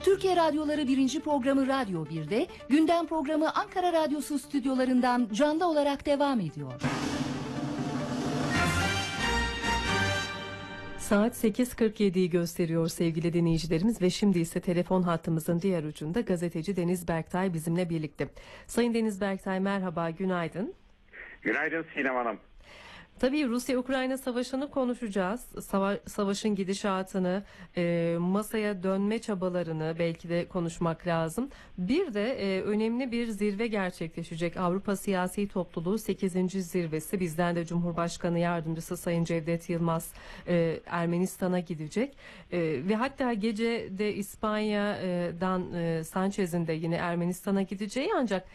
Türkiye Radyoları 1. programı Radyo 1'de, gündem programı Ankara Radyosu stüdyolarından canlı olarak devam ediyor. Saat 8.47'yi gösteriyor sevgili dinleyicilerimiz ve şimdi ise telefon hattımızın diğer ucunda gazeteci Deniz Berktay bizimle birlikte. Sayın Deniz Berktay, merhaba, günaydın. Günaydın Sinem Hanım. Tabii Rusya-Ukrayna savaşını konuşacağız. Savaşın gidişatını, masaya dönme çabalarını belki de konuşmak lazım. Bir de önemli bir zirve gerçekleşecek. Avrupa Siyasi Topluluğu 8. zirvesi. Bizden de Cumhurbaşkanı Yardımcısı Sayın Cevdet Yılmaz Ermenistan'a gidecek. Ve hatta gece de İspanya'dan Sanchez'in de yine Ermenistan'a gideceği, ancak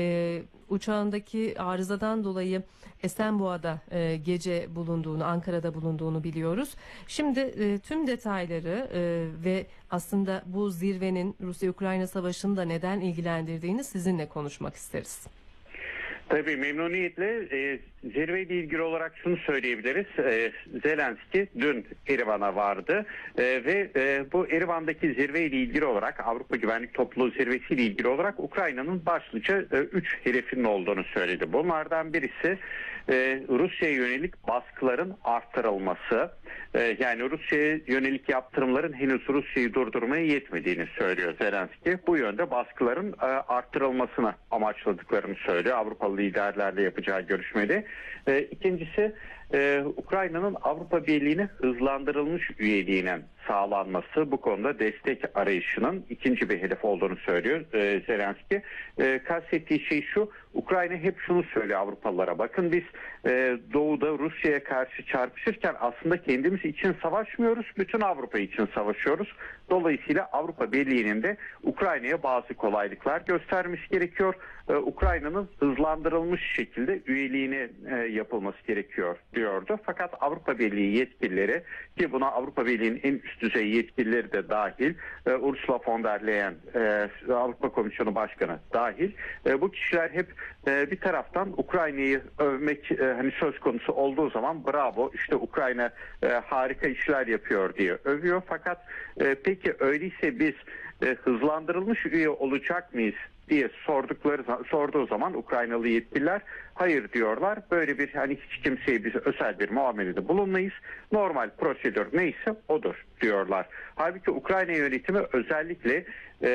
uçağındaki arızadan dolayı Esenboğa'da gece bulunduğunu, Ankara'da bulunduğunu biliyoruz. Şimdi tüm detayları ve aslında bu zirvenin Rusya-Ukrayna savaşını da neden ilgilendirdiğini sizinle konuşmak isteriz. Tabii memnuniyetle. Zirveyle ilgili olarak şunu söyleyebiliriz. Zelenski dün Erivan'a vardı ve bu Erivan'daki zirveyle ilgili olarak, Avrupa Güvenlik Topluluğu zirvesiyle ilgili olarak Ukrayna'nın başlıca 3 hedefinin olduğunu söyledi. Bunlardan birisi Rusya'ya yönelik baskıların arttırılması. Yani Rusya'ya yönelik yaptırımların henüz Rusya'yı durdurmaya yetmediğini söylüyor Zelenski. Bu yönde baskıların arttırılmasını amaçladıklarını söylüyor Avrupalı liderlerle yapacağı görüşmede. İkincisi Ukrayna'nın Avrupa Birliği'ne hızlandırılmış üyeliğinin sağlanması, bu konuda destek arayışının ikinci bir hedef olduğunu söylüyor Zelenski. Kastettiği şey şu: Ukrayna hep şunu söylüyor Avrupalılara: bakın biz doğuda Rusya'ya karşı çarpışırken aslında kendimiz için savaşmıyoruz, bütün Avrupa için savaşıyoruz. Dolayısıyla Avrupa Birliği'nin de Ukrayna'ya bazı kolaylıklar göstermesi gerekiyor. Ukrayna'nın hızlandırılmış şekilde üyeliğine yapılması gerekiyor diyordu. Fakat Avrupa Birliği yetkilileri, ki buna Avrupa Birliği'nin en üst düzey yetkilileri de dahil, Ursula von der Leyen, Avrupa Komisyonu Başkanı dahil, bu kişiler hep bir taraftan Ukrayna'yı övmek hani söz konusu olduğu zaman bravo, işte Ukrayna harika işler yapıyor diye övüyor. Fakat peki öyleyse biz hızlandırılmış üye olacak mıyız diye sorduğu zaman Ukraynalı yetkililer hayır diyorlar. Böyle bir hiç kimseye biz özel bir muamelede bulunmayız. Normal prosedür neyse odur diyorlar. Halbuki Ukrayna yönetimi özellikle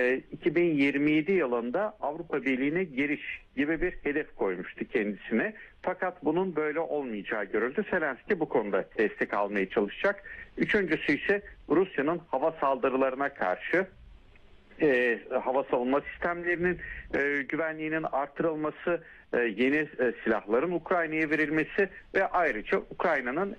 2027 yılında Avrupa Birliği'ne giriş gibi bir hedef koymuştu kendisine. Fakat bunun böyle olmayacağı görüldü. Zelenski bu konuda destek almaya çalışacak. Üçüncüsü ise Rusya'nın hava saldırılarına karşı hava savunma sistemlerinin güvenliğinin artırılması, yeni silahların Ukrayna'ya verilmesi ve ayrıca Ukrayna'nın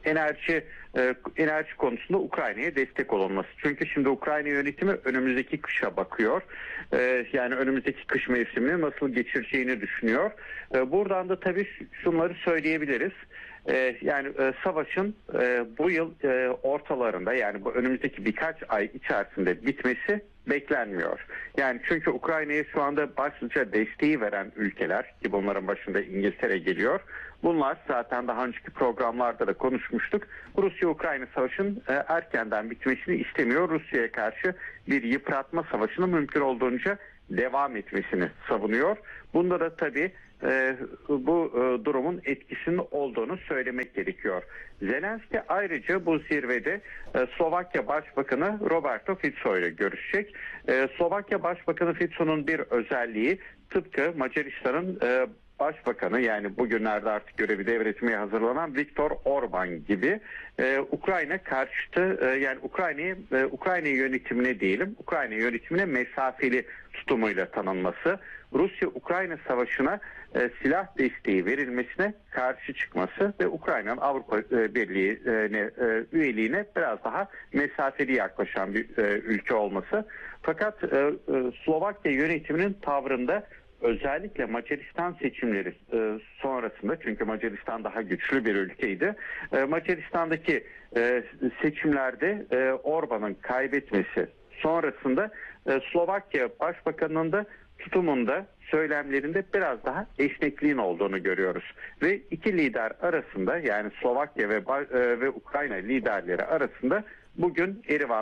enerji konusunda Ukrayna'ya destek olunması. Çünkü şimdi Ukrayna yönetimi önümüzdeki kışa bakıyor. Yani önümüzdeki kış mevsimini nasıl geçireceğini düşünüyor. Buradan da tabii şunları söyleyebiliriz. Yani savaşın bu yıl ortalarında, yani bu önümüzdeki birkaç ay içerisinde bitmesi beklenmiyor. Yani çünkü Ukrayna'ya şu anda başlıca desteği veren ülkeler, ki bunların başında İngiltere geliyor. Bunlar zaten daha önceki programlarda da konuşmuştuk. Rusya-Ukrayna savaşının erkenden bitmesini istemiyor. Rusya'ya karşı bir yıpratma savaşının mümkün olduğunca devam etmesini savunuyor. Bunda da tabii bu durumun etkisinin olduğunu söylemek gerekiyor. Zelenski ayrıca bu zirvede Slovakya Başbakanı Roberto Fico ile görüşecek. Slovakya Başbakanı Fico'nun bir özelliği, tıpkı Macaristan'ın Başbakanı, yani bugünlerde artık görevi devretmeye hazırlanan Viktor Orban gibi Ukrayna karşıtı, yani Ukrayna yönetimine diyelim, Ukrayna yönetimine mesafeli tutumuyla tanınması, Rusya-Ukrayna savaşına silah desteği verilmesine karşı çıkması ve Ukrayna'nın Avrupa Birliği'ne üyeliğine biraz daha mesafeli yaklaşan bir ülke olması. Fakat Slovakya yönetiminin tavrında, özellikle Macaristan seçimleri sonrasında, çünkü Macaristan daha güçlü bir ülkeydi, Macaristan'daki seçimlerde Orban'ın kaybetmesi sonrasında Slovakya Başbakanı'nın da tutumunda, söylemlerinde biraz daha esnekliğin olduğunu görüyoruz. Ve iki lider arasında, yani Slovakya ve Ukrayna liderleri arasında bugün Erivan'da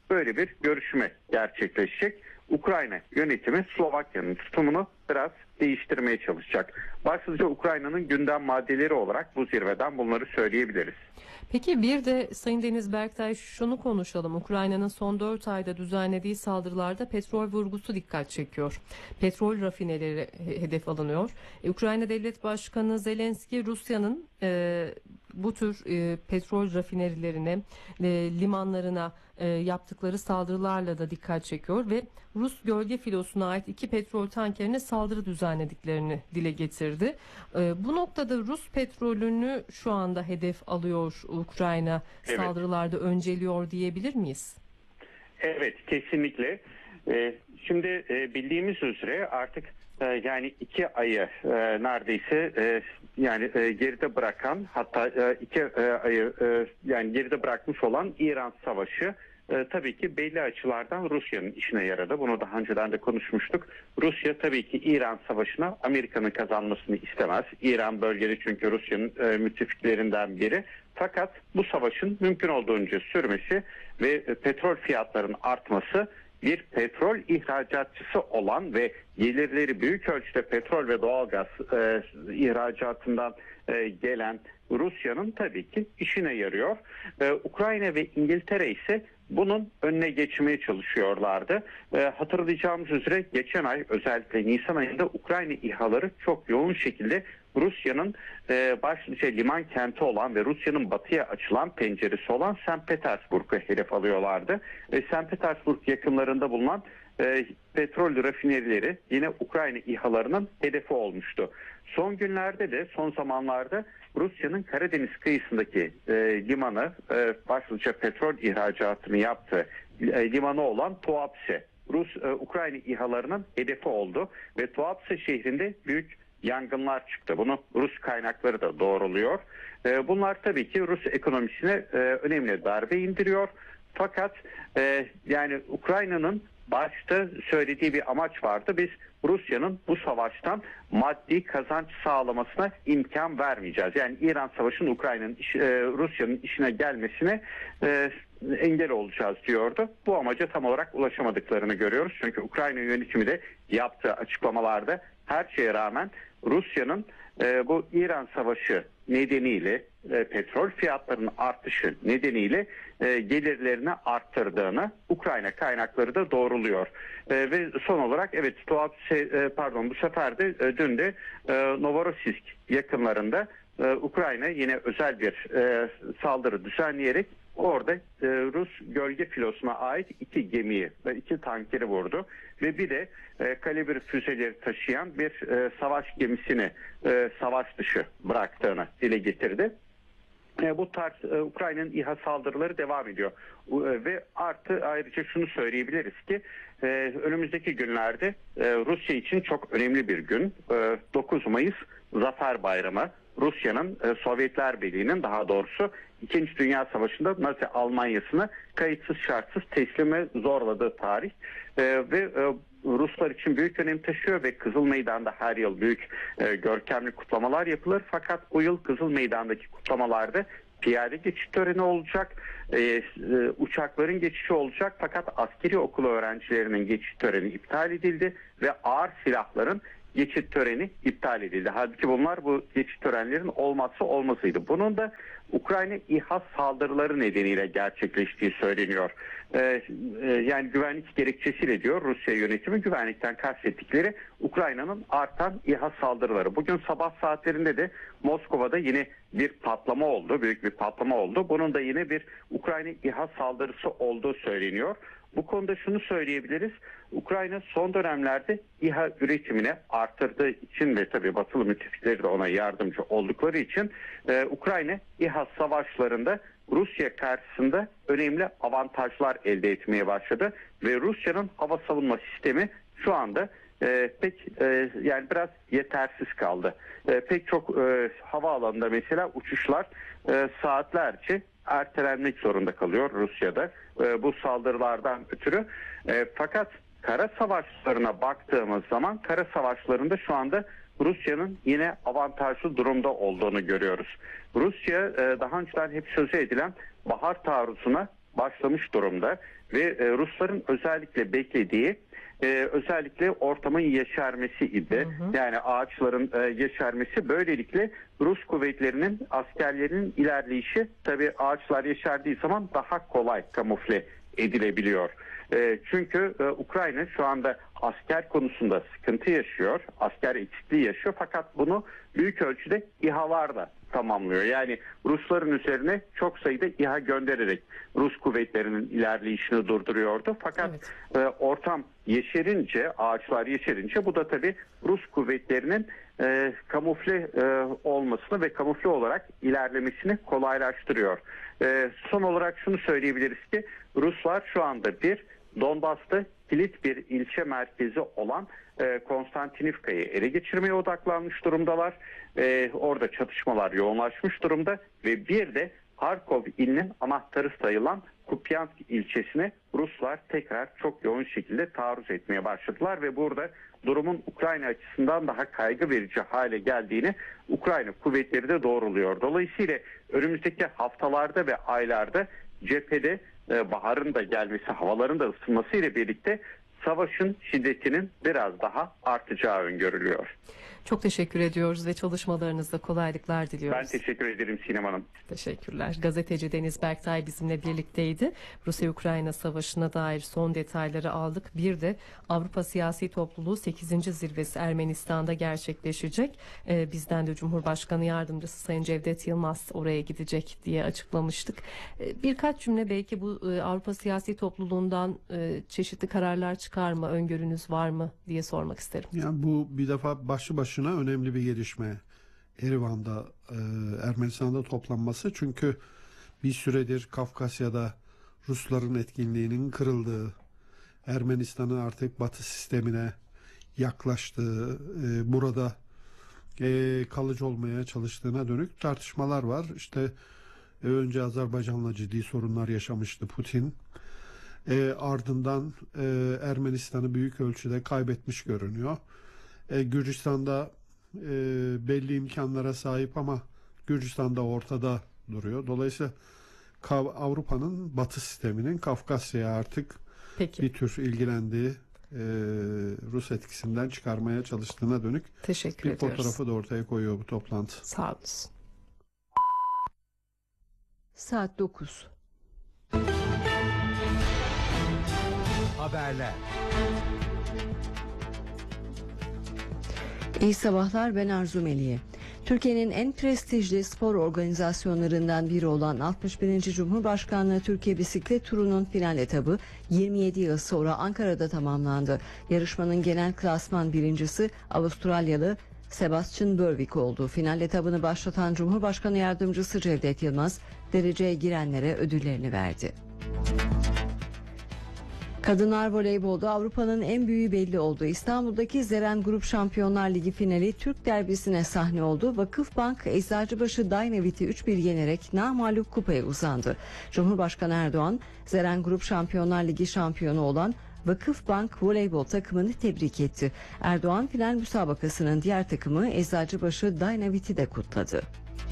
böyle bir görüşme gerçekleşecek. Ukrayna yönetimi Slovakya'nın tutumunu biraz değiştirmeye çalışacak. Başlıca Ukrayna'nın gündem maddeleri olarak bu zirveden bunları söyleyebiliriz. Peki bir de Sayın Deniz Berktay şunu konuşalım. Ukrayna'nın son 4 ayda düzenlediği saldırılarda petrol vurgusu dikkat çekiyor. Petrol rafineleri hedef alınıyor. Ukrayna Devlet Başkanı Zelenski Rusya'nın bu tür petrol rafinerilerine, limanlarına yaptıkları saldırılarla da dikkat çekiyor ve Rus gölge filosuna ait 2 petrol tankerine saldırı düzenlediklerini dile getirdi. Bu noktada Rus petrolünü şu anda hedef alıyor Ukrayna, Evet. saldırılarda önceliyor diyebilir miyiz? Evet, kesinlikle. Şimdi bildiğimiz üzere artık yani 2 ayı neredeyse geride bırakan, hatta 2 ayı yani geride bırakmış olan İran Savaşı tabii ki belli açılardan Rusya'nın işine yaradı. Bunu daha önceden de konuşmuştuk. Rusya tabii ki İran Savaşı'na Amerika'nın kazanmasını istemez. İran bölgede çünkü Rusya'nın müttefiklerinden biri. Fakat bu savaşın mümkün olduğunca sürmesi ve petrol fiyatlarının artması bir petrol ihracatçısı olan ve gelirleri büyük ölçüde petrol ve doğalgaz ihracatından gelen Rusya'nın tabii ki işine yarıyor. Ukrayna ve İngiltere ise bunun önüne geçmeye çalışıyorlardı. Hatırlayacağımız üzere geçen ay özellikle Nisan ayında Ukrayna İHA'ları çok yoğun şekilde Rusya'nın başlıca liman kenti olan ve Rusya'nın batıya açılan penceresi olan St. Petersburg'u hedef alıyorlardı. St. Petersburg yakınlarında bulunan petrol rafinerileri yine Ukrayna İHA'larının hedefi olmuştu. Son günlerde de son zamanlarda Rusya'nın Karadeniz kıyısındaki limanı başlıca petrol ihracatını yaptığı limanı olan Tuapse Ukrayna İHA'larının hedefi oldu ve Tuapse şehrinde büyük yangınlar çıktı. Bunu Rus kaynakları da doğruluyor. Bunlar tabii ki Rus ekonomisine önemli darbe indiriyor. Fakat yani Ukrayna'nın başta söylediği bir amaç vardı. Biz Rusya'nın bu savaştan maddi kazanç sağlamasına imkan vermeyeceğiz. Yani İran Savaşı'nın Rusya'nın işine gelmesine engel olacağız diyordu. Bu amaca tam olarak ulaşamadıklarını görüyoruz. Çünkü Ukrayna yönetimi de yaptığı açıklamalarda her şeye rağmen Rusya'nın bu İran Savaşı nedeniyle petrol fiyatlarının artışı nedeniyle gelirlerini arttırdığını Ukrayna kaynakları da doğruluyor. Ve son olarak evet bu sefer de dün de Novorossiysk yakınlarında Ukrayna yine özel bir saldırı düzenleyerek orada Rus gölge filosuna ait 2 gemiyi ve 2 tankeri vurdu ve bir de kalibre füzeleri taşıyan bir savaş gemisini savaş dışı bıraktığını dile getirdi. Bu tarz Ukrayna'nın İHA saldırıları devam ediyor. Ve ayrıca şunu söyleyebiliriz ki önümüzdeki günlerde Rusya için çok önemli bir gün. 9 Mayıs Zafer Bayramı. Rusya'nın Sovyetler Birliği'nin daha doğrusu 2. Dünya Savaşı'nda Nazi Almanya'sını kayıtsız şartsız teslime zorladığı tarih ve Ruslar için büyük önem taşıyor ve Kızıl Meydan'da her yıl büyük görkemli kutlamalar yapılır. Fakat bu yıl Kızıl Meydan'daki kutlamalarda piyade geçit töreni olacak, uçakların geçişi olacak fakat askeri okulu öğrencilerinin geçit töreni iptal edildi ve ağır silahların geçit töreni iptal edildi. Halbuki bunlar bu geçit törenlerin olmazsa olmazıydı. Bunun da Ukrayna İHA saldırıları nedeniyle gerçekleştiği söyleniyor. Yani güvenlik gerekçesiyle diyor Rusya yönetimi, güvenlikten kastettikleri Ukrayna'nın artan İHA saldırıları. Bugün sabah saatlerinde de Moskova'da yine bir patlama oldu, büyük bir patlama oldu. Bunun da yine bir Ukrayna İHA saldırısı olduğu söyleniyor. Bu konuda şunu söyleyebiliriz. Ukrayna son dönemlerde İHA üretimini arttırdığı için ve tabii batılı müttefikleri de ona yardımcı oldukları için Ukrayna İHA savaşlarında Rusya karşısında önemli avantajlar elde etmeye başladı ve Rusya'nın hava savunma sistemi şu anda yani biraz yetersiz kaldı. Pek çok havaalanında mesela uçuşlar saatlerce ertelenmek zorunda kalıyor Rusya'da bu saldırılardan ötürü. Fakat kara savaşlarına baktığımız zaman kara savaşlarında şu anda Rusya'nın yine avantajlı durumda olduğunu görüyoruz. Rusya daha önceden hep sözü edilen bahar taarruzuna başlamış durumda ve Rusların özellikle beklediği özellikle ortamın yeşermesi idi. Yani ağaçların yeşermesi, böylelikle Rus kuvvetlerinin, askerlerinin ilerleyişi tabii ağaçlar yeşerdiği zaman daha kolay kamufle edilebiliyor. Çünkü Ukrayna şu anda asker konusunda sıkıntı yaşıyor, asker eksikliği yaşıyor, fakat bunu büyük ölçüde İHA'larla tamamlıyor. Yani Rusların üzerine çok sayıda İHA göndererek Rus kuvvetlerinin ilerleyişini durduruyordu. Fakat ortam yeşerince, ağaçlar yeşerince, bu da tabii Rus kuvvetlerinin kamufle olmasını ve kamufle olarak ilerlemesini kolaylaştırıyor. Son olarak şunu söyleyebiliriz ki Ruslar şu anda Donbas'ta kilit bir ilçe merkezi olan Konstantinivka'yı ele geçirmeye odaklanmış durumdalar. Orada çatışmalar yoğunlaşmış durumda ve bir de Harkov ilinin anahtarı sayılan Kupyansk ilçesine Ruslar tekrar çok yoğun şekilde taarruz etmeye başladılar ve burada durumun Ukrayna açısından daha kaygı verici hale geldiğini Ukrayna kuvvetleri de doğruluyor. Dolayısıyla önümüzdeki haftalarda ve aylarda cephede baharın da gelmesi, havaların da ısınması ile birlikte savaşın şiddetinin biraz daha artacağı öngörülüyor. Çok teşekkür ediyoruz ve çalışmalarınızda kolaylıklar diliyoruz. Ben teşekkür ederim Sinem Hanım. Teşekkürler. Gazeteci Deniz Berktay bizimle birlikteydi. Rusya-Ukrayna savaşına dair son detayları aldık. Bir de Avrupa Siyasi Topluluğu 8. zirvesi Ermenistan'da gerçekleşecek. Bizden de Cumhurbaşkanı Yardımcısı Sayın Cevdet Yılmaz oraya gidecek diye açıklamıştık. Birkaç cümle belki bu Avrupa Siyasi Topluluğundan çeşitli kararlar çıkar mı, öngörünüz var mı diye sormak isterim. Yani bu bir defa başlı başına önemli bir gelişme. Erivan'da, Ermenistan'da toplanması. Çünkü bir süredir Kafkasya'da Rusların etkinliğinin kırıldığı, Ermenistan'ın artık Batı sistemine yaklaştığı, burada kalıcı olmaya çalıştığına dönük tartışmalar var. İşte önce Azerbaycan'la ciddi sorunlar yaşamıştı Putin. Ardından Ermenistan'ı büyük ölçüde kaybetmiş görünüyor. Gürcistan'da belli imkanlara sahip ama Gürcistan da ortada duruyor. Dolayısıyla Avrupa'nın Batı sisteminin Kafkasya'ya artık bir tür ilgilendiği, Rus etkisinden çıkarmaya çalıştığına dönük Teşekkür bir ediyoruz. fotoğrafı da ortaya koyuyor bu toplantı. Sağ olasın. Saat 9. Haberler. İyi sabahlar, ben Arzu Meliye. Türkiye'nin en prestijli spor organizasyonlarından biri olan 61. Cumhurbaşkanlığı Türkiye Bisiklet Turu'nun final etabı 27 yıl sonra Ankara'da tamamlandı. Yarışmanın genel klasman birincisi Avustralyalı Sebastian Berwick oldu. Final etabını başlatan Cumhurbaşkanı Yardımcısı Cevdet Yılmaz dereceye girenlere ödüllerini verdi. Kadınlar voleybolda Avrupa'nın en büyüğü belli oldu. İstanbul'daki Zeren Grup Şampiyonlar Ligi finali Türk derbisine sahne oldu. Vakıfbank Eczacıbaşı Dynavit'i 3-1 yenerek namağlup kupaya uzandı. Cumhurbaşkanı Erdoğan, Zeren Grup Şampiyonlar Ligi şampiyonu olan Vakıfbank voleybol takımını tebrik etti. Erdoğan final müsabakasının diğer takımı Eczacıbaşı Dynavit'i de kutladı.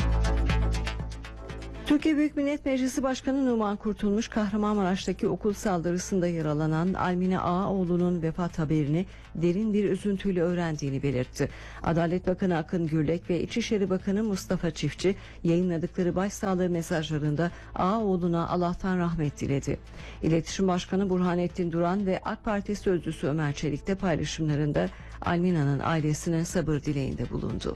Türkiye Büyük Millet Meclisi Başkanı Numan Kurtulmuş, Kahramanmaraş'taki okul saldırısında yaralanan Almine Ağaoğlu'nun vefat haberini derin bir üzüntüyle öğrendiğini belirtti. Adalet Bakanı Akın Gürlek ve İçişleri Bakanı Mustafa Çiftçi yayınladıkları başsağlığı mesajlarında Ağaoğlu'na Allah'tan rahmet diledi. İletişim Başkanı Burhanettin Duran ve AK Parti Sözcüsü Ömer Çelik de paylaşımlarında Almina'nın ailesine sabır dileğinde bulundu.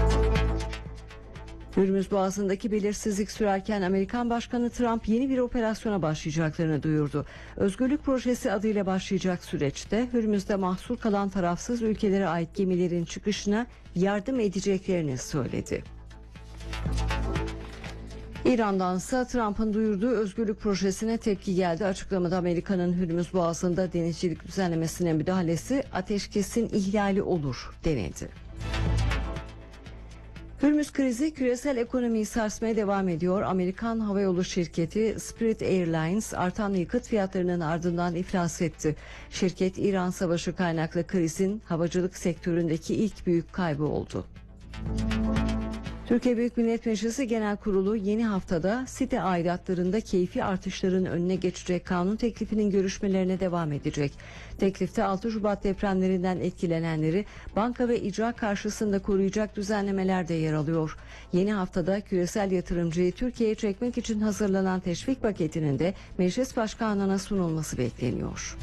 Hürmüz Boğazı'ndaki belirsizlik sürerken Amerikan Başkanı Trump yeni bir operasyona başlayacaklarını duyurdu. Özgürlük Projesi adıyla başlayacak süreçte Hürmüz'de mahsur kalan tarafsız ülkelere ait gemilerin çıkışına yardım edeceklerini söyledi. İran'dansa Trump'ın duyurduğu Özgürlük Projesi'ne tepki geldi. Açıklamada Amerika'nın Hürmüz Boğazı'nda denizcilik düzenlemesine müdahalesi ateşkesin ihlali olur denildi. Hürmüz krizi küresel ekonomiyi sarsmaya devam ediyor. Amerikan havayolu şirketi Spirit Airlines artan yakıt fiyatlarının ardından iflas etti. Şirket İran Savaşı kaynaklı krizin havacılık sektöründeki ilk büyük kaybı oldu. Türkiye Büyük Millet Meclisi Genel Kurulu yeni haftada site aidatlarında keyfi artışların önüne geçecek kanun teklifinin görüşmelerine devam edecek. Teklifte 6 Şubat depremlerinden etkilenenleri banka ve icra karşısında koruyacak düzenlemeler de yer alıyor. Yeni haftada küresel yatırımcıyı Türkiye'ye çekmek için hazırlanan teşvik paketinin de Meclis Başkanlığı'na sunulması bekleniyor.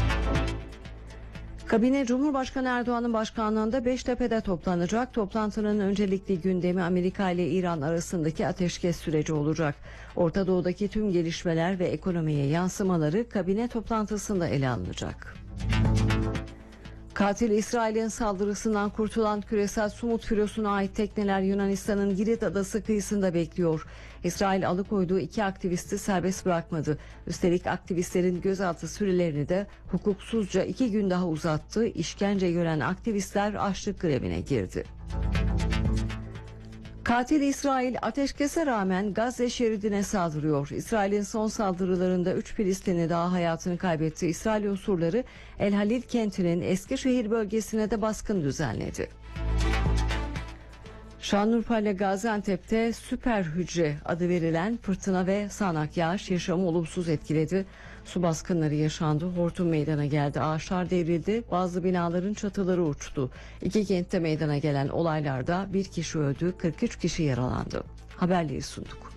Kabine Cumhurbaşkanı Erdoğan'ın başkanlığında Beştepe'de toplanacak. Toplantının öncelikli gündemi Amerika ile İran arasındaki ateşkes süreci olacak. Orta Doğu'daki tüm gelişmeler ve ekonomiye yansımaları kabine toplantısında ele alınacak. Katil İsrail'in saldırısından kurtulan küresel Sumut filosuna ait tekneler Yunanistan'ın Girit adası kıyısında bekliyor. İsrail alıkoyduğu 2 aktivisti serbest bırakmadı. Üstelik aktivistlerin gözaltı sürelerini de hukuksuzca 2 gün daha uzattı. İşkence gören aktivistler açlık grevine girdi. Katil İsrail ateşkese rağmen Gazze şeridine saldırıyor. İsrail'in son saldırılarında 3 Filistinli daha hayatını kaybetti. İsrail unsurları El Halil kentinin Eskişehir bölgesine de baskın düzenledi. Şanlıurfa ile Gaziantep'te süper hücre adı verilen fırtına ve sağanak yağış yaşamı olumsuz etkiledi. Su baskınları yaşandı, hortum meydana geldi, ağaçlar devrildi, bazı binaların çatıları uçtu. 2 kentte meydana gelen olaylarda 1 kişi öldü, 43 kişi yaralandı. Haberleri sunduk.